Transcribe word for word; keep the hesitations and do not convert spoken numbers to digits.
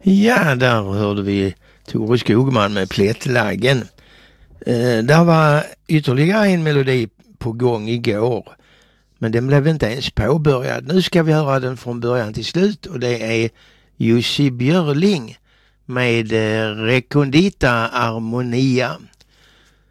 Ja, där hörde vi Tore Skogman med Plättlaggen. Eh, där var ytterligare en melodi på gång igår. Men den blev inte ens påbörjad. Nu ska vi höra den från början till slut. Och det är Jussi Björling med eh, Recondita Harmonia.